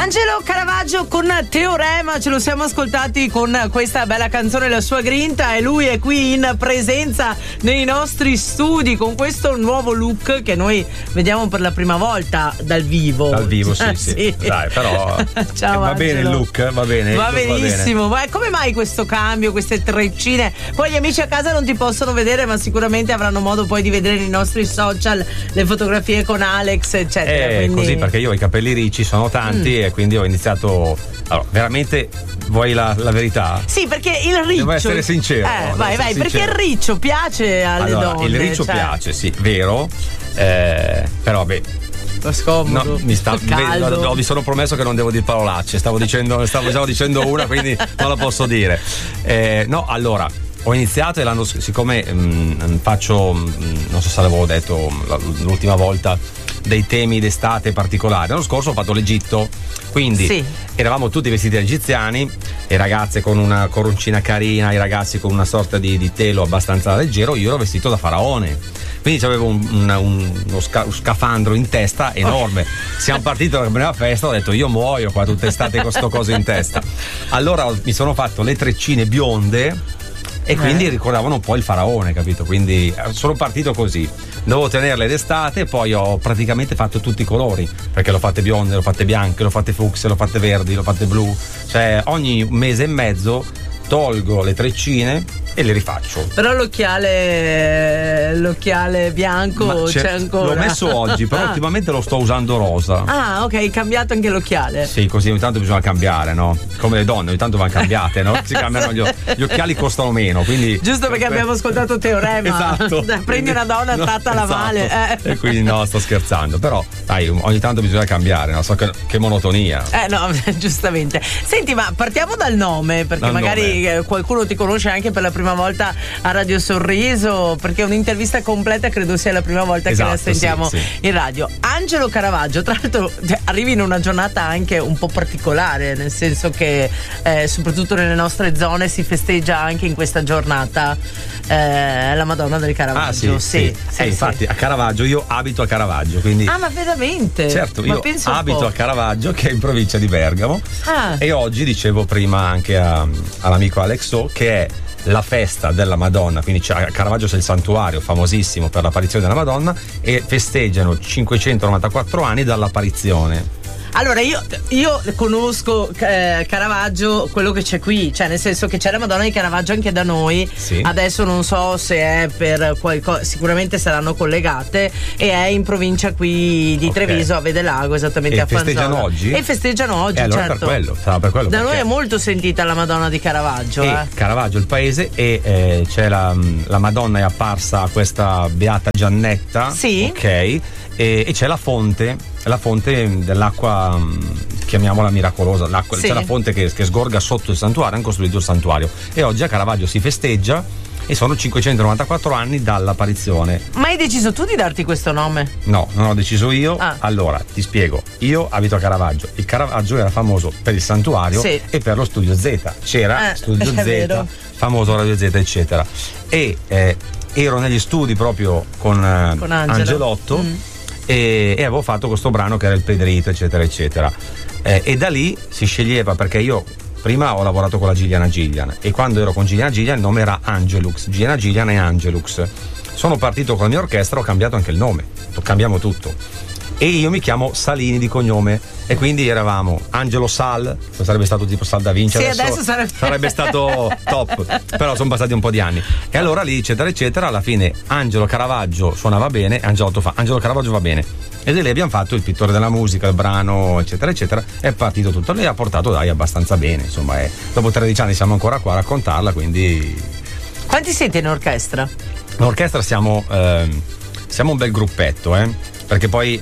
Angelo Caravaggio con Teorema, ce lo siamo ascoltati con questa bella canzone, La sua grinta, e lui è qui in presenza nei nostri studi con questo nuovo look che noi vediamo per la prima volta dal vivo. Dal vivo, sì. Dai, però ciao, va bene il look, va bene. Va benissimo. Ma come mai questo cambio, queste treccine? Poi gli amici a casa non ti possono vedere, ma sicuramente avranno modo poi di vedere nei nostri social le fotografie con Alex, eccetera. Quindi... così, perché io ho i capelli ricci, sono tanti e quindi ho iniziato. Allora, veramente vuoi la verità? Sì, perché il riccio. Devo essere sincero. Vai, perché il riccio piace alle donne. Il riccio piace, sì, vero. Però beh. Scomodo. No, mi sono promesso che non devo dire parolacce. Stavo già dicendo una, quindi non la posso dire. No, allora. Ho iniziato e siccome faccio, non so se l'avevo detto l'ultima volta, dei temi d'estate particolari. L'anno scorso ho fatto l'Egitto, quindi eravamo tutti vestiti da egiziani, le ragazze con una coroncina carina, i ragazzi con una sorta di telo abbastanza leggero, io ero vestito da faraone. Quindi avevo uno scafandro in testa enorme. Siamo partiti dalla prima festa, ho detto io muoio qua tutta estate con sto coso in testa. Allora mi sono fatto le treccine bionde e quindi ricordavano un po' il faraone, capito? Quindi sono partito così. Dovevo tenerle d'estate e poi ho praticamente fatto tutti i colori, perché l'ho fatte bionde, l'ho fatte bianche, l'ho fatte fucsia, l'ho fatte verdi, l'ho fatte blu. Cioè ogni mese e mezzo tolgo le treccine e le rifaccio. Però l'occhiale bianco c'è ancora. L'ho messo oggi, però ultimamente lo sto usando rosa. Ah, ok, hai cambiato anche l'occhiale. Sì, così ogni tanto bisogna cambiare, no? Come le donne, ogni tanto vanno cambiate, no? Si cambiano gli occhiali, costano meno, quindi. Giusto perché abbiamo ascoltato Teorema. Esatto. Prendi una donna, trattala male. E quindi no, sto scherzando. Però, dai, ogni tanto bisogna cambiare, no? So che monotonia. No, giustamente. Senti, ma partiamo dal nome, perché magari qualcuno ti conosce anche per la prima volta a Radio Sorriso, perché un'intervista completa credo sia la prima volta che la sentiamo in radio. Angelo Caravaggio, tra l'altro arrivi in una giornata anche un po' particolare, nel senso che soprattutto nelle nostre zone si festeggia anche in questa giornata la Madonna del Caravaggio. Infatti a Caravaggio, io abito a Caravaggio, quindi. Ah, ma veramente? Certo, io abito a Caravaggio, che è in provincia di Bergamo. E oggi dicevo prima anche all'amico Alex che è la festa della Madonna, quindi a Caravaggio c'è il santuario famosissimo per l'apparizione della Madonna e festeggiano 594 anni dall'apparizione. Allora io conosco Caravaggio, quello che c'è qui, cioè nel senso che c'è la Madonna di Caravaggio anche da noi. Adesso non so se è per qualcosa, sicuramente saranno collegate, e è in provincia qui di Treviso, a Vedelago, esattamente a Fanzola. Festeggiano oggi? E festeggiano oggi, allora certo. Per quello. Da noi è molto sentita la Madonna di Caravaggio. Caravaggio il paese, e c'è la Madonna, è apparsa questa Beata Giannetta. Ok. E c'è la fonte dell'acqua, chiamiamola miracolosa, c'è la fonte che sgorga sotto il santuario, hanno costruito il santuario, e oggi a Caravaggio si festeggia e sono 594 anni dall'apparizione. Ma hai deciso tu di darti questo nome? No, non ho deciso io. Allora ti spiego, io abito a Caravaggio, il Caravaggio era famoso per il santuario e per lo Studio Z, c'era Studio Z, famoso Radio Z, eccetera, e ero negli studi proprio con Angelotto. E avevo fatto questo brano che era il Pedrito, eccetera eccetera, e da lì si sceglieva, perché io prima ho lavorato con la Giuliana Gillian e quando ero con Giuliana Gillian il nome era Angelux, Giuliana Gillian e Angelux. Sono partito con la mia orchestra, ho cambiato anche il nome, cambiamo tutto, e io mi chiamo Salini di cognome, e quindi eravamo Angelo Sal, sarebbe stato tipo Sal da Vinci, adesso sarebbe stato top, però sono passati un po' di anni, e allora lì eccetera eccetera, alla fine Angelo Caravaggio suonava bene, Angelo Caravaggio va bene, e da lì abbiamo fatto il pittore della musica, il brano eccetera eccetera, è partito tutto, lei ha portato abbastanza bene, insomma, dopo 13 anni siamo ancora qua a raccontarla, quindi. Quanti siete in orchestra? In orchestra siamo un bel gruppetto, perché poi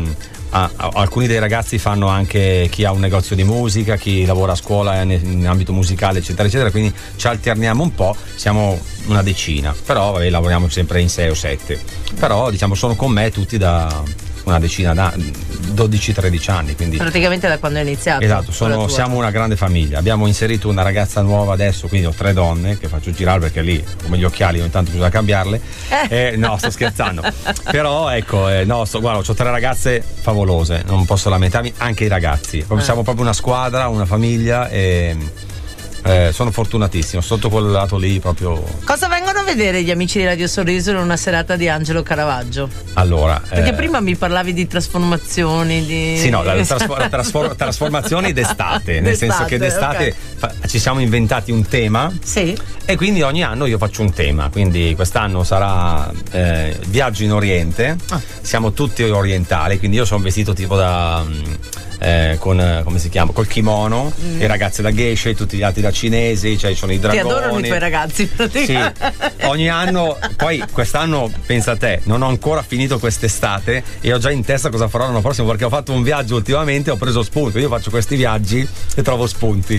alcuni dei ragazzi fanno anche, chi ha un negozio di musica, chi lavora a scuola in ambito musicale eccetera eccetera, quindi ci alterniamo un po', siamo una decina, però lavoriamo sempre in 6 o 7, però diciamo sono con me tutti da una decina 12-13 anni, quindi praticamente da quando è iniziato. Esatto, siamo una grande famiglia. Abbiamo inserito una ragazza nuova adesso, quindi ho 3 donne che faccio girare perché lì come gli occhiali ogni tanto bisogna cambiarle. No, sto scherzando. Però ecco, guarda, ho 3 ragazze favolose, non posso lamentarmi, anche i ragazzi. Siamo proprio una squadra, una famiglia e sono fortunatissimo sotto quel lato lì proprio. Cosa vengono a vedere gli amici di Radio Sorriso in una serata di Angelo Caravaggio? Allora, perché prima mi parlavi di trasformazioni Sì, no, trasformazioni d'estate, nel senso che d'estate ci siamo inventati un tema. Sì. E quindi ogni anno io faccio un tema, quindi quest'anno sarà viaggio in Oriente. Siamo tutti orientali, quindi io sono vestito tipo da con come si chiama? Col kimono, le ragazze da geisha e tutti gli altri da cinesi, cioè sono i dragoni. Ti adorano i tuoi ragazzi. Sì, ogni anno, poi quest'anno pensa a te, non ho ancora finito quest'estate e ho già in testa cosa farò l'anno prossimo, perché ho fatto un viaggio ultimamente e ho preso spunto. Io faccio questi viaggi e trovo spunti.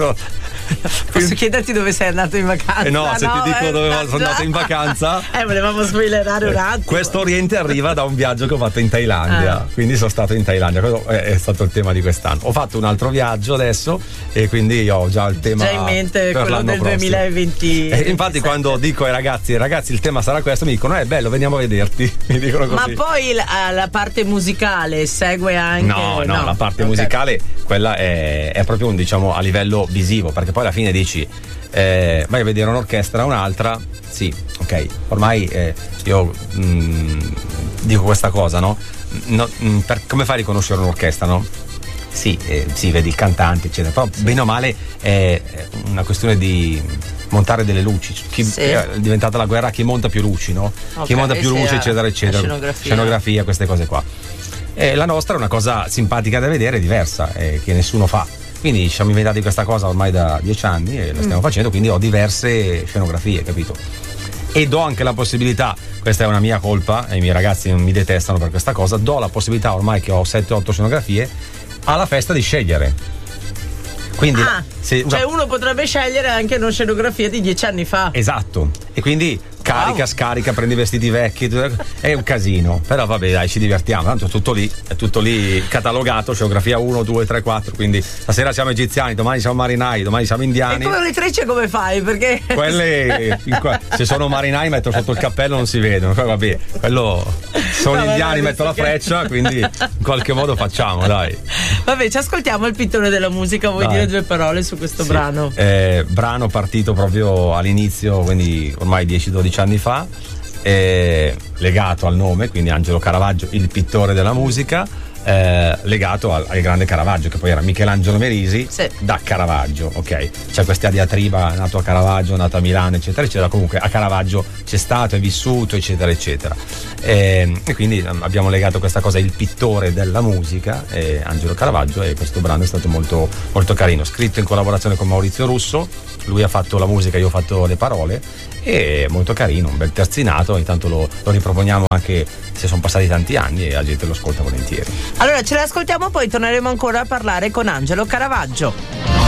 Posso chiederti dove sei andato in vacanza? No, se ti dico dove sono andato in vacanza. Volevamo spoilerare un attimo. Questo Oriente arriva da un viaggio che ho fatto in Thailandia, quindi sono stato in Thailandia. Questo è stato il tema di quest'anno. Ho fatto un altro viaggio adesso e quindi ho già il tema in mente, per quello del 2020. Infatti quando dico ai ragazzi il tema sarà questo, mi dicono è bello, veniamo a vederti. Mi dicono così. Ma poi la parte musicale segue anche? No, la parte musicale quella è proprio un, diciamo, a livello visivo, perché poi alla fine dici vai a vedere un'orchestra, un'altra, sì, ok, ormai io dico questa cosa, no? Come fai a riconoscere un'orchestra, no? Sì, vedi il cantante, eccetera, però bene o male è una questione di montare delle luci. È diventata la guerra, chi monta più luci, no? Okay, chi monta più luci, eccetera, eccetera. Scenografia, queste cose qua. La nostra è una cosa simpatica da vedere, diversa, che nessuno fa. Quindi ci siamo inventati questa cosa ormai da 10 anni e la stiamo facendo, quindi ho diverse scenografie, capito? E do anche la possibilità, questa è una mia colpa e i miei ragazzi non mi detestano per questa cosa, do la possibilità ormai che ho 7-8 scenografie alla festa di scegliere. Quindi cioè uno potrebbe scegliere anche una scenografia di 10 anni fa. Esatto. E quindi carica, scarica, prendi vestiti vecchi, è un casino, però vabbè, dai, ci divertiamo, tanto è tutto lì catalogato, scenografia 1, 2, 3, 4, quindi stasera siamo egiziani, domani siamo marinai, domani siamo indiani. E come le trecce come fai? Perché quelle se sono marinai metto sotto il cappello, non si vedono, poi vabbè, quello sono indiani, metto la freccia, quindi in qualche modo facciamo, dai. Vabbè, ci ascoltiamo il pittore della musica, vuoi dire 2 parole su questo brano? Brano partito proprio all'inizio, quindi ormai 10-12 anni fa, legato al nome, quindi Angelo Caravaggio, il pittore della musica, legato al grande Caravaggio, che poi era Michelangelo Merisi, da Caravaggio, ok? C'è questa diatriba, nato a Caravaggio, nato a Milano, eccetera, eccetera. Comunque a Caravaggio c'è stato, è vissuto, eccetera, eccetera. E quindi abbiamo legato questa cosa, il pittore della musica, Angelo Caravaggio, e questo brano è stato molto, molto carino, scritto in collaborazione con Maurizio Russo. Lui ha fatto la musica, io ho fatto le parole, e molto carino, un bel terzinato. Ogni tanto lo riproponiamo anche se sono passati tanti anni e la gente lo ascolta volentieri. Allora ce l'ascoltiamo, poi torneremo ancora a parlare con Angelo Caravaggio.